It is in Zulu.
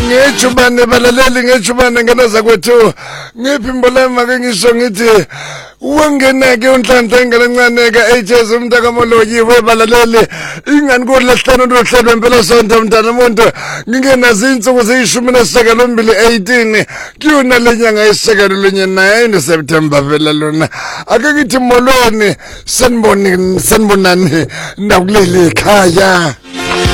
ngejubane balaleli ngejubane ngenaza kwethu ngiphi imbolema ke ngisho ngithi wangeneke unhlanhla engelencane ka HS umntaka Moloyi webalaleli ingani kodlahlano lohlelo impela sonto mntana umuntu ngingenazi insuku ze18 kuyona lenyanga yesekelo lenye 9 September vela lona ake ngithi molweni sanibonani nakuleli ekhaya